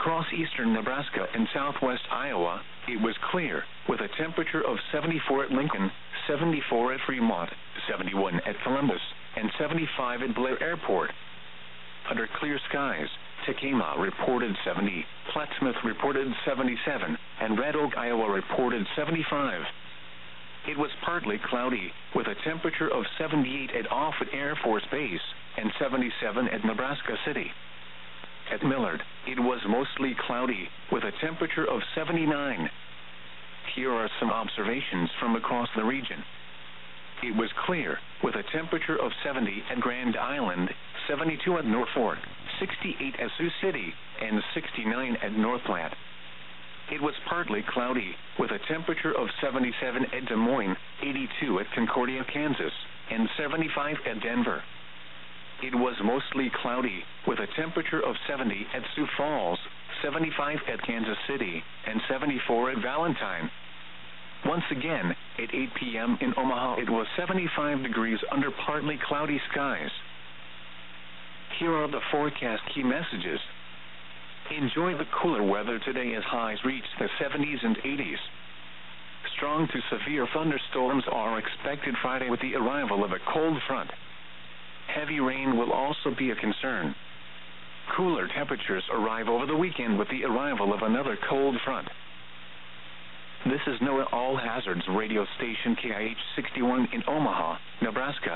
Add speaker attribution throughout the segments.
Speaker 1: Across eastern Nebraska and southwest Iowa, it was clear, with a temperature of 74 at Lincoln, 74 at Fremont, 71 at Columbus, and 75 at Blair Airport. Under clear skies, Tacoma reported 70, Plattsmouth reported 77, and Red Oak, Iowa reported 75. It was partly cloudy, with a temperature of 78 at Offutt Air Force Base, and 77 at Nebraska City. At Millard, it was mostly cloudy, with a temperature of 79. Here are some observations from across the region. It was clear, with a temperature of 70 at Grand Island, 72 at Norfolk, 68 at Sioux City, and 69 at North Platte. It was partly cloudy, with a temperature of 77 at Des Moines, 82 at Concordia, Kansas, and 75 at Denver. It was mostly cloudy, with a temperature of 70 at Sioux Falls, 75 at Kansas City, and 74 at Valentine. Once again, at 8 p.m. in Omaha, it was 75 degrees under partly cloudy skies. Here are the forecast key messages. Enjoy the cooler weather today as highs reach the 70s and 80s. Strong to severe thunderstorms are expected Friday with the arrival of a cold front. Heavy rain will also be a concern. Cooler temperatures arrive over the weekend with the arrival of another cold front. This is NOAA All Hazards radio station KIH-61 in Omaha, Nebraska.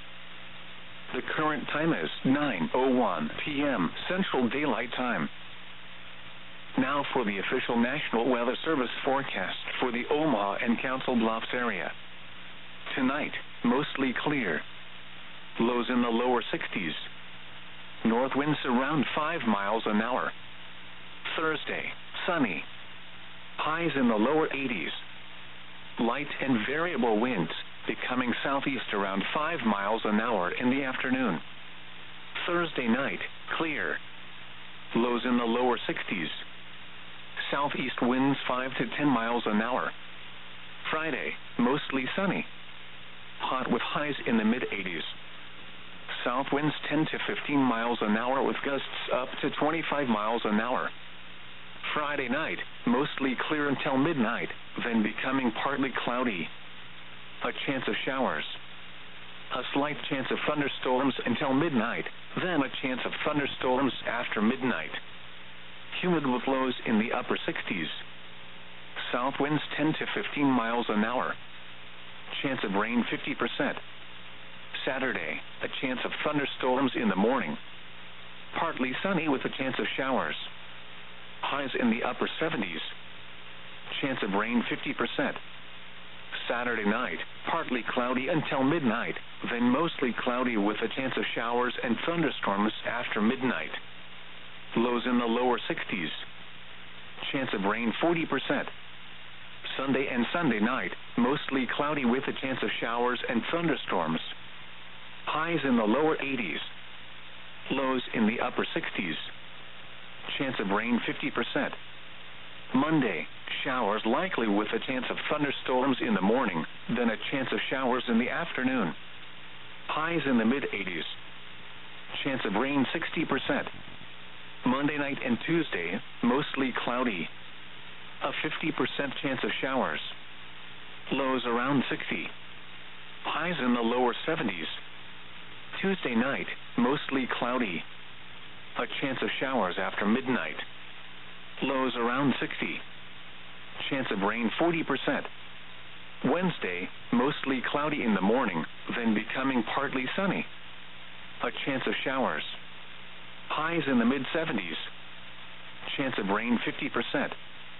Speaker 1: The current time is 9:01 p.m. Central Daylight Time. Now for the official National Weather Service forecast for the Omaha and Council Bluffs area. Tonight, mostly clear. Lows in the lower 60s. North winds around 5 miles an hour. Thursday, sunny. Highs in the lower 80s. Light and variable winds, becoming southeast around 5 miles an hour in the afternoon. Thursday night, clear. Lows in the lower 60s. Southeast winds 5 to 10 miles an hour. Friday, mostly sunny. Hot with highs in the mid-80s. South winds 10 to 15 miles an hour with gusts up to 25 miles an hour. Friday night, mostly clear until midnight, then becoming partly cloudy. A chance of showers. A slight chance of thunderstorms until midnight, then a chance of thunderstorms after midnight. Humid with lows in the upper 60s. South winds 10 to 15 miles an hour. Chance of rain 50%. Saturday, a chance of thunderstorms in the morning. Partly sunny with a chance of showers. Highs in the upper 70s. Chance of rain 50%. Saturday night, partly cloudy until midnight, then mostly cloudy with a chance of showers and thunderstorms after midnight. Lows in the lower 60s. Chance of rain 40%. Sunday and Sunday night, mostly cloudy with a chance of showers and thunderstorms. Highs in the lower 80s. Lows in the upper 60s. Chance of rain 50%. Monday, showers likely with a chance of thunderstorms in the morning, then a chance of showers in the afternoon. Highs in the mid-80s. Chance of rain 60%. Monday night and Tuesday, mostly cloudy. A 50% chance of showers. Lows around 60. Highs in the lower 70s. Tuesday night, mostly cloudy. A chance of showers after midnight. Lows around 60. Chance of rain 40%. Wednesday, mostly cloudy in the morning, then becoming partly sunny. A chance of showers. Highs in the mid-70s. Chance of rain 50%.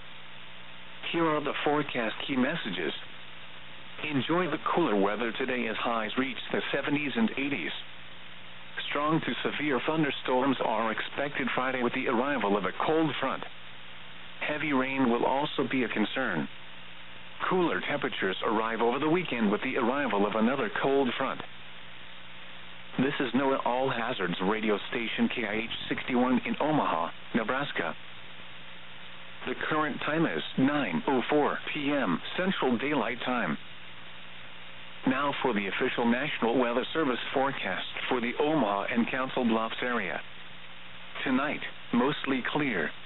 Speaker 1: Here are the forecast key messages. Enjoy the cooler weather today as highs reach the 70s and 80s. Strong to severe thunderstorms are expected Friday with the arrival of a cold front. Heavy rain will also be a concern. Cooler temperatures arrive over the weekend with the arrival of another cold front. This is NOAA All Hazards radio station KIH-61 in Omaha, Nebraska. The current time is 9:04 p.m. Central Daylight Time. Now for the official National Weather Service forecast for the Omaha and Council Bluffs area. Tonight, mostly clear.